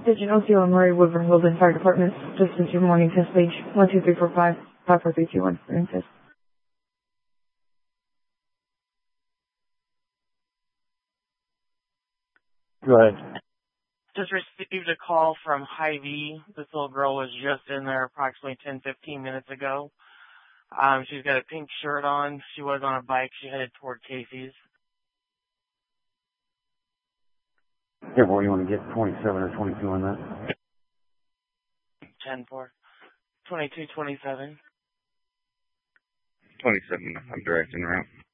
Agent OCO Murray Woodward Holden Fire Department. Distance your morning test page 12345 54321. Morning test. Go ahead. Just received a call from Hy-Vee. This little girl was just in there approximately 10-15 minutes ago. She's got a pink shirt on. She was on a bike. She headed toward Casey's. Yeah, boy, you want to get 27 or 22 on that? 10-4. 22-27. 27, I'm directing route.